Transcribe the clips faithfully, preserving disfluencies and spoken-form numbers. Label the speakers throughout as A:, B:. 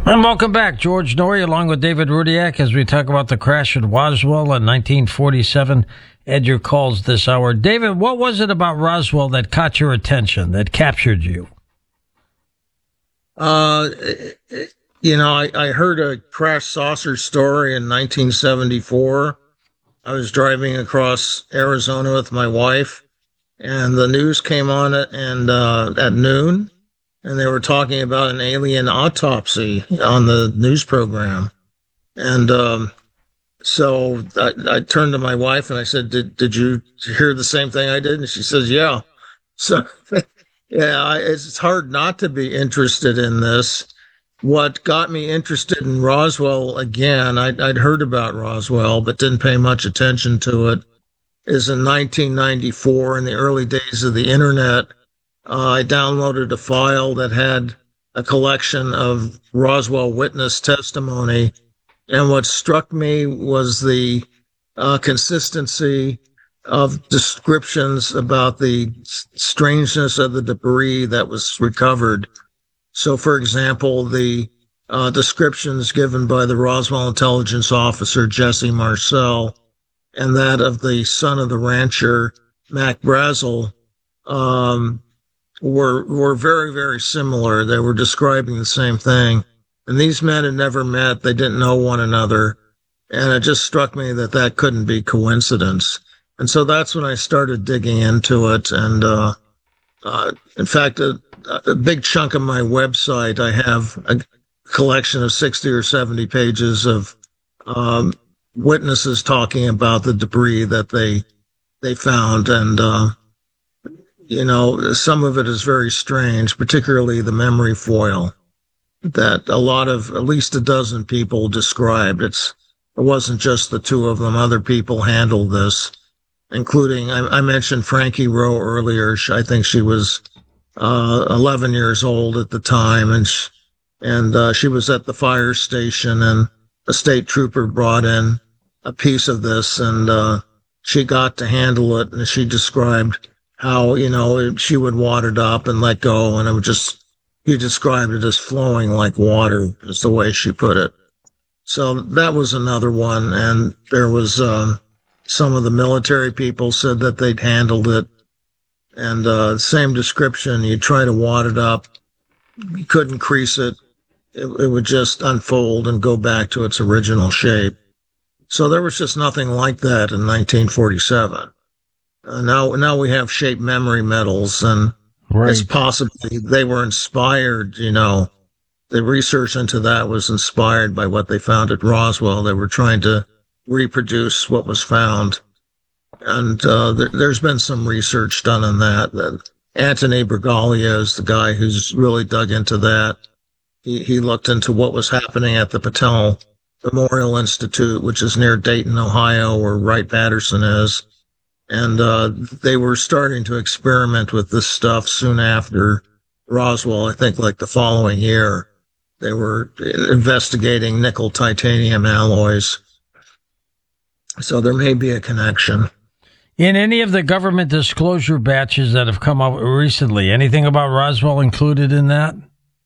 A: And welcome back, George Noory, along with David Rudiak, as we talk about the crash at Roswell in nineteen forty-seven. Ed, your calls this hour. David, what was it about Roswell that caught your attention, that captured you?
B: Uh, you know, I, I heard a crash saucer story in nineteen seventy-four. I was driving across Arizona with my wife, and the news came on at, and uh, at noon. And they were talking about an alien autopsy on the news program. And um, so I, I turned to my wife and I said, did did you hear the same thing I did? And she says, yeah. So, yeah, I, it's hard not to be interested in this. What got me interested in Roswell again, I'd, I'd heard about Roswell, but didn't pay much attention to it, is in nineteen ninety-four, in the early days of the internet. Uh, I downloaded a file that had a collection of Roswell witness testimony. And what struck me was the uh, consistency of descriptions about the strangeness of the debris that was recovered. So, for example, the uh, descriptions given by the Roswell intelligence officer, Jesse Marcel, and that of the son of the rancher, Mac Brazel, um, were were very, very similar. They were describing the same thing. And these men had never met. They didn't know one another. And it just struck me that that couldn't be coincidence. And so that's when I started digging into it. And, uh, uh, in fact, a, a big chunk of my website, I have a collection of sixty or seventy pages of, um, witnesses talking about the debris that they, they found. And, uh, you know, some of it is very strange, particularly the memory foil that a lot of, at least a dozen people described. It's, it wasn't just the two of them. Other people handled this, including, I, I mentioned Frankie Rowe earlier. I think she was, uh, eleven years old at the time. And, she, and, uh, she was at the fire station and a state trooper brought in a piece of this and, uh, she got to handle it. And she described how, you know, she would wad it up and let go, and it would just, he described it as flowing like water, is the way she put it. So that was another one, and there was, um, some of the military people said that they'd handled it, and, uh, same description, you try to wad it up, you couldn't crease it, it, it would just unfold and go back to its original shape. So there was just nothing like that in nineteen forty-seven. Uh, now, now we have shaped memory metals, and right. It's possibly they were inspired, you know, the research into that was inspired by what they found at Roswell. They were trying to reproduce what was found. And, uh, there, there's been some research done on that. that Anthony Bragalia is the guy who's really dug into that. He, he looked into what was happening at the Patel Memorial Institute, which is near Dayton, Ohio, where Wright-Patterson is. And, uh, they were starting to experiment with this stuff soon after Roswell. I think like the following year, they were investigating nickel titanium alloys. So there may be a connection.
A: In any of the government disclosure batches that have come out recently, anything about Roswell included in that?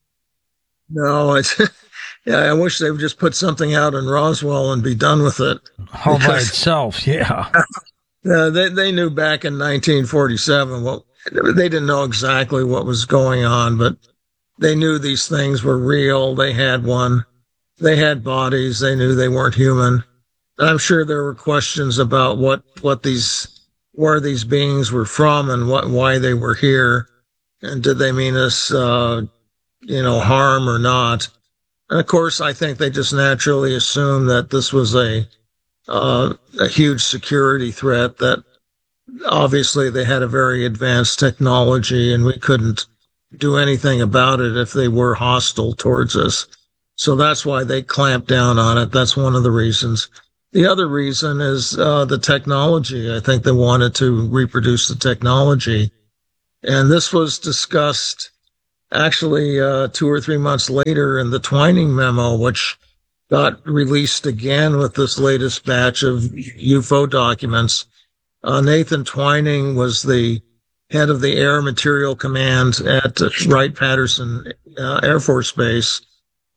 B: No, it's, yeah, I wish they would just put something out in Roswell and be done with it.
A: All by itself, yeah.
B: Uh, they they knew back in nineteen forty-seven what they didn't know exactly what was going on, but they knew these things were real. They had one. They had bodies. They knew they weren't human. And I'm sure there were questions about what what these where these beings were from and what why they were here, and did they mean us, uh, you know, harm or not? And of course, I think they just naturally assumed that this was a Uh, a huge security threat, that obviously they had a very advanced technology and we couldn't do anything about it if they were hostile towards us. So that's why they clamped down on it. That's one of the reasons. The other reason is uh, the technology. I think they wanted to reproduce the technology. And this was discussed actually uh, two or three months later in the Twining memo, which got released again with this latest batch of U F O documents. Uh, Nathan Twining was the head of the Air Material Command at Wright-Patterson uh, Air Force Base.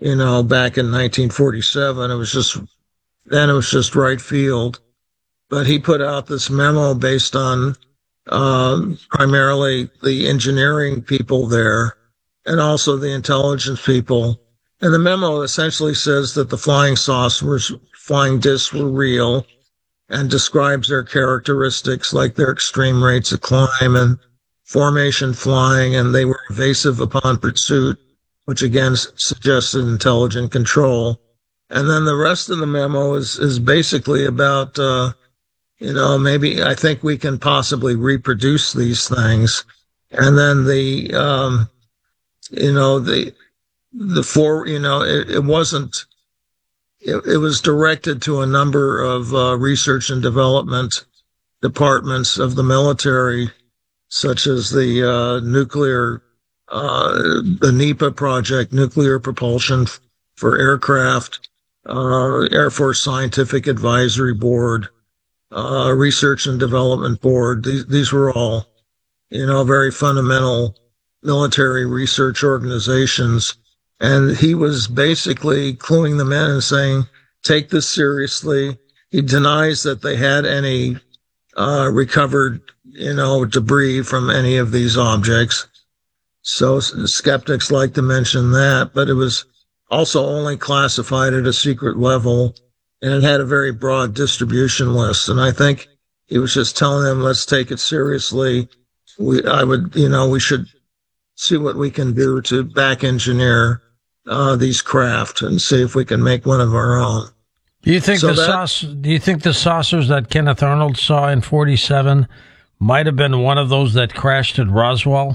B: you know, back in nineteen forty-seven. It was just, then it was just right field. But he put out this memo based on uh, primarily the engineering people there and also the intelligence people. And the memo essentially says that the flying saucers, flying discs were real and describes their characteristics like their extreme rates of climb and formation flying, and they were evasive upon pursuit, which again suggested intelligent control. And then the rest of the memo is, is basically about, uh, you know, maybe I think we can possibly reproduce these things. And then the, um, you know, the, the four, you know, it, it wasn't, it, it was directed to a number of uh, research and development departments of the military, such as the uh, nuclear, uh, the NEPA project, nuclear propulsion for aircraft, uh, Air Force Scientific Advisory Board, uh, Research and Development Board. These, these were all, you know, very fundamental military research organizations. And he was basically cluing them in and saying, take this seriously. He denies that they had any uh, recovered, you know, debris from any of these objects. So skeptics like to mention that, but it was also only classified at a secret level, and it had a very broad distribution list. And I think he was just telling them, let's take it seriously. We, I would, you know, we should see what we can do to back engineer uh, these craft and see if we can make one of our own.
A: Do you think
B: so
A: the
B: that,
A: sauce, Do you think the saucers that Kenneth Arnold saw in forty-seven might have been one of those that crashed at Roswell?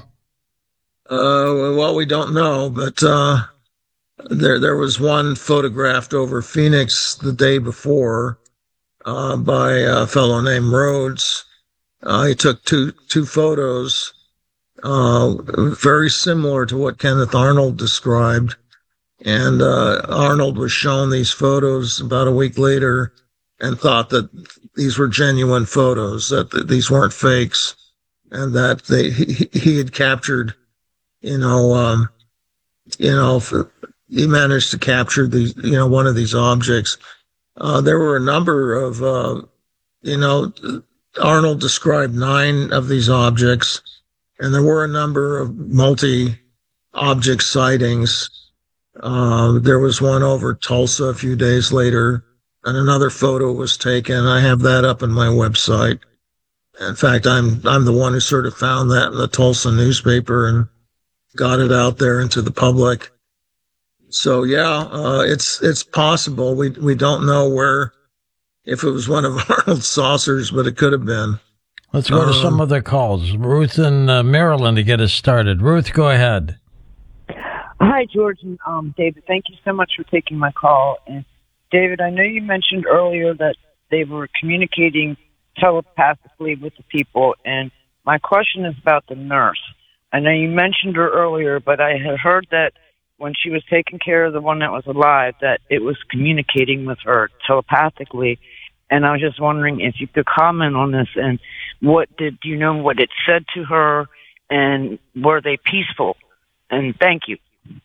B: Uh, well, we don't know, but uh, there there was one photographed over Phoenix the day before uh, by a fellow named Rhodes. Uh, he took two two photos, uh, very similar to what Kenneth Arnold described. And uh, Arnold was shown these photos about a week later and thought that these were genuine photos, that th- these weren't fakes, and that they he, he had captured, you know, um, you know, he managed to capture these, you know, one of these objects. Uh, there were a number of, uh, you know, Arnold described nine of these objects, and there were a number of multi-object sightings. Uh, there was one over Tulsa a few days later, and another photo was taken. I have that up on my website. In fact, I'm I'm the one who sort of found that in the Tulsa newspaper and got it out there into the public. So yeah, uh, it's it's possible. We we don't know where, if it was one of Arnold's saucers, but it could have been.
A: Let's go um, to some other calls. Ruth in uh, Maryland to get us started. Ruth, go ahead.
C: Hi, George and um, David. Thank you so much for taking my call. And David, I know you mentioned earlier that they were communicating telepathically with the people, and my question is about the nurse. I know you mentioned her earlier, but I had heard that when she was taking care of the one that was alive, that it was communicating with her telepathically. And I was just wondering if you could comment on this, and what did do you know what it said to her, and were they peaceful? And thank you.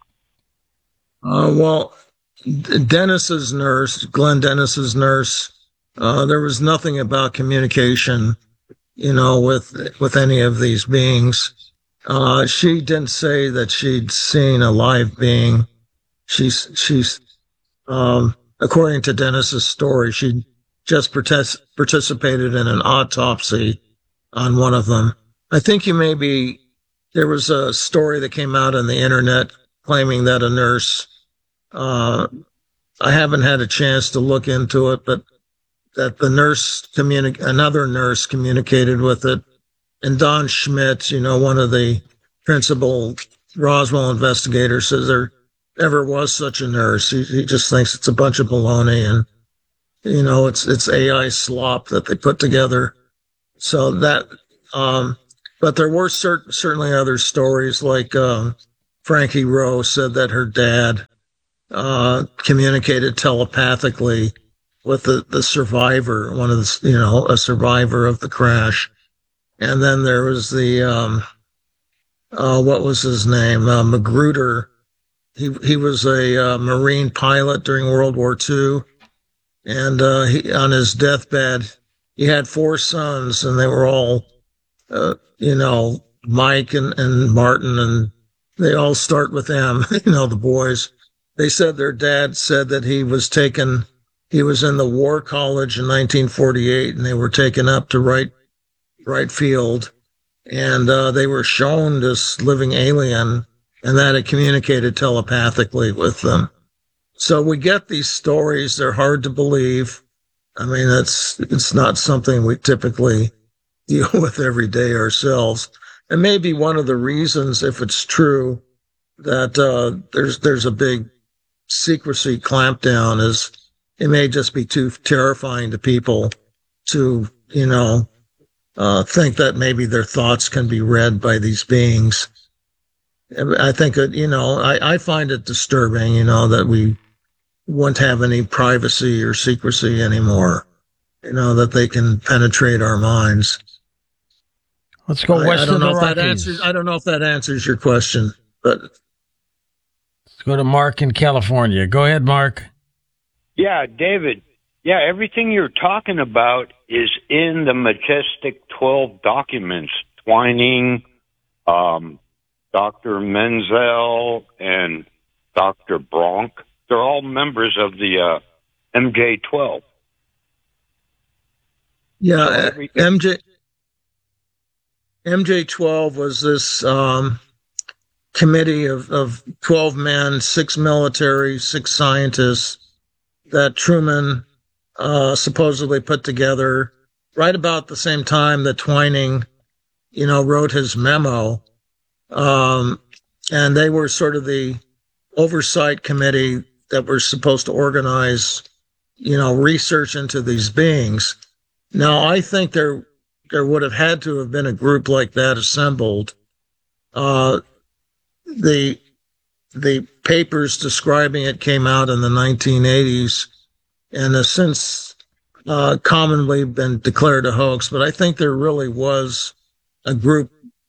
B: Uh, well, Dennis's nurse, Glenn Dennis's nurse, uh, there was nothing about communication, you know, with, with any of these beings. Uh, she didn't say that she'd seen a live being. She's, she's, um, according to Dennis's story, she just partic- participated in an autopsy on one of them. I think you may be, there was a story that came out on the internet claiming that a nurse, uh, I haven't had a chance to look into it, but that the nurse communi- another nurse communicated with it. And Don Schmidt, you know, one of the principal Roswell investigators, says there never was such a nurse. He, he just thinks it's a bunch of baloney, and, you know, it's, it's A I slop that they put together. So that, um, but there were cert- certainly other stories, like, um, Frankie Rowe said that her dad, uh, communicated telepathically with the, the survivor, one of the, you know, a survivor of the crash. And then there was the, um, uh, what was his name? Uh, Magruder, he he was a uh, Marine pilot during World War Two, and uh, he, on his deathbed, he had four sons, and they were all, uh, you know, Mike and, and Martin, and they all start with M. You know, the boys. They said their dad said that he was taken. He was in the War College in nineteen forty-eight, and they were taken up to right right field, and uh, they were shown this living alien, and that it communicated telepathically with them. So we get these stories. They're hard to believe. I mean, it's it's not something we typically deal with every day ourselves. And maybe one of the reasons, if it's true, that uh, there's there's a big secrecy clampdown is it may just be too terrifying to people to, you know, uh, think that maybe their thoughts can be read by these beings. I think, it, you know, I, I find it disturbing, you know, that we won't have any privacy or secrecy anymore, you know, that they can penetrate our minds.
A: Let's go west
B: I, I don't
A: of
B: know
A: the
B: if that
A: Rockies.
B: answers, I don't know if that answers your question, but
A: Let's go to Mark in California. Go ahead, Mark.
D: Yeah, David. Yeah, everything you're talking about is in the Majestic twelve documents. Twining, um, Doctor Menzel, and Doctor Bronk. They're all members of the uh, M J twelve.
B: yeah, M J M J twelve was this um, committee of, of twelve men, six military, six scientists that Truman uh, supposedly put together right about the same time that Twining, you know, wrote his memo. Um, and they were sort of the oversight committee that were supposed to organize, you know, research into these beings. Now, I think there there would have had to have been a group like that assembled. Uh, the the papers describing it came out in the nineteen eighties and has since uh, commonly been declared a hoax. But I think there really was a group,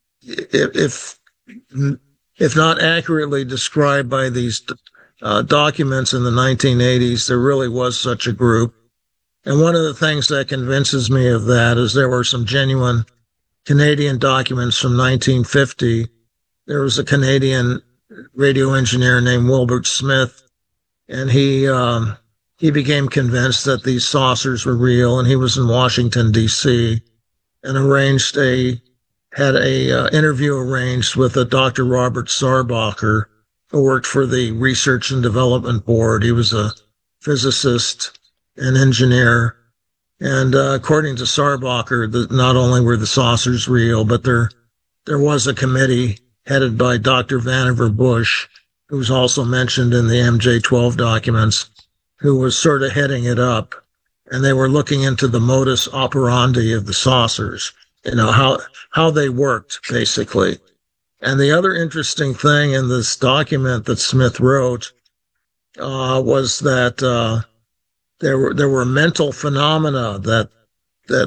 B: if if not accurately described by these uh, documents in the nineteen eighties, there really was such a group. And one of the things that convinces me of that is there were some genuine Canadian documents from nineteen fifty. There was a Canadian radio engineer named Wilbert Smith, and he um, he became convinced that these saucers were real, and he was in Washington, D C, and arranged a had a uh, interview arranged with a Doctor Robert Sarbacher, who worked for the Research and Development Board. He was a physicist and engineer. And uh, according to Sarbacher, the, not only were the saucers real, but there there was a committee headed by Doctor Vannevar Bush, who was also mentioned in the M J twelve documents, who was sort of heading it up. And they were looking into the modus operandi of the saucers, you know, how how they worked, basically. And the other interesting thing in this document that Smith wrote uh, was that uh, there were there were mental phenomena that that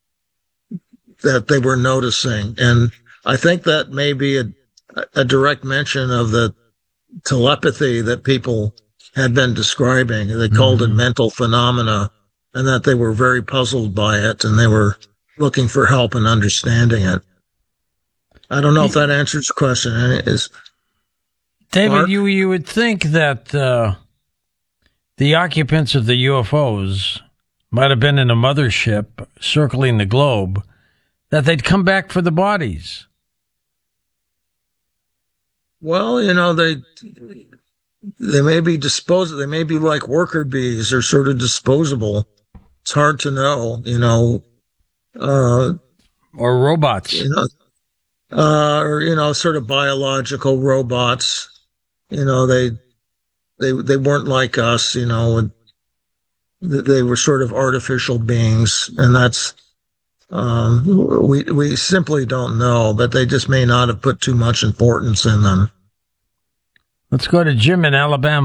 B: that they were noticing, and I think that may be a, a direct mention of the telepathy that people had been describing. They mm-hmm. called it mental phenomena, and that they were very puzzled by it, and they were looking for help in understanding it. I don't know if that answers the question. Is
A: David,
B: Mark?
A: you you would think that uh, the occupants of the U F Os might have been in a mothership circling the globe, that they'd come back for the bodies.
B: Well, you know, they they may be disposable. They may be like worker bees. They're sort of disposable. It's hard to know, you know. Uh,
A: or robots.
B: You know, uh, or, you know, sort of biological robots. You know, they they they weren't like us, you know. They were sort of artificial beings, and that's um, we we simply don't know. But they just may not have put too much importance in them.
A: Let's go to Jim in Alabama.